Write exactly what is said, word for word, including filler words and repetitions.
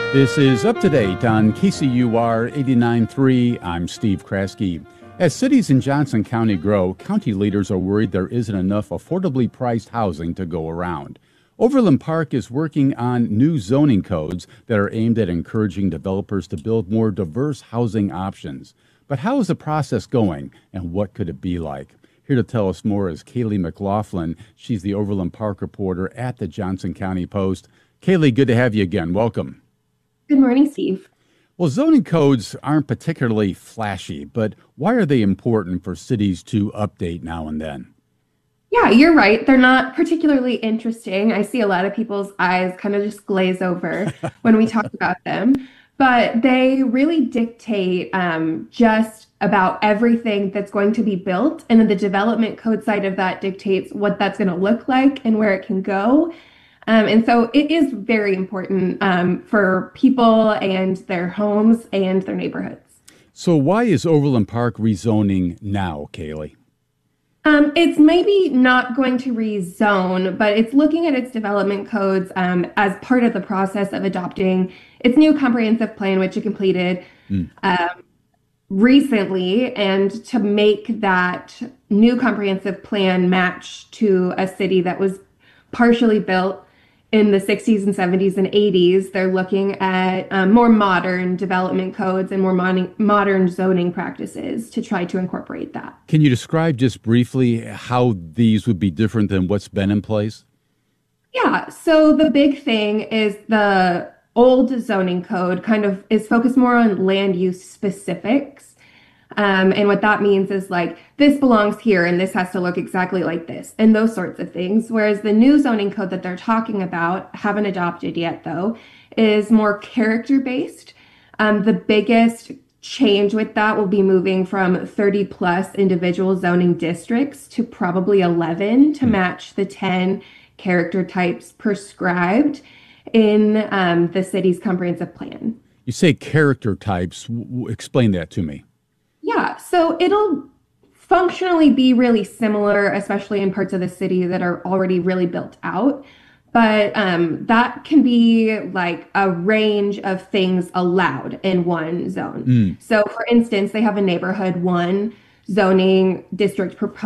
This is Up to Date on K C U R eighty-nine point three. I'm Steve Kraske. As cities in Johnson County grow, county leaders are worried there isn't enough affordably priced housing to go around. Overland Park is working on new zoning codes that are aimed at encouraging developers to build more diverse housing options. But how is the process going, and what could it be like? Here to tell us more is Kaylee McLaughlin. She's the Overland Park reporter at the Johnson County Post. Kaylee, good to have you again. Welcome. Good morning, Steve. Well, zoning codes aren't particularly flashy, but why are they important for cities to update now and then? Yeah, you're right. They're not particularly interesting. I see a lot of people's eyes kind of just glaze over when we talk about them, but they really dictate um, just about everything that's going to be built. And then the development code side of that dictates what that's going to look like and where it can go. Um, and so it is very important um, for people and their homes and their neighborhoods. So why is Overland Park rezoning now, Kaylee? Um, it's maybe not going to rezone, but it's looking at its development codes um, as part of the process of adopting its new comprehensive plan, which it completed mm. um, recently, and to make that new comprehensive plan match to a city that was partially built in the sixties and seventies and eighties. They're looking at um, more modern development codes and more mon- modern zoning practices to try to incorporate that. Can you describe just briefly how these would be different than what's been in place? Yeah, so the big thing is the old zoning code kind of is focused more on land use specifics. Um, and what that means is like, this belongs here and this has to look exactly like this and those sorts of things. Whereas the new zoning code that they're talking about, haven't adopted yet though, is more character based. Um, the biggest change with that will be moving from thirty plus individual zoning districts to probably eleven to match the ten character types prescribed in um, the city's comprehensive plan. You say character types. W- explain that to me. Yeah, so it'll functionally be really similar, especially in parts of the city that are already really built out. But um, that can be like a range of things allowed in one zone. Mm. So for instance, they have a neighborhood one zoning district proposed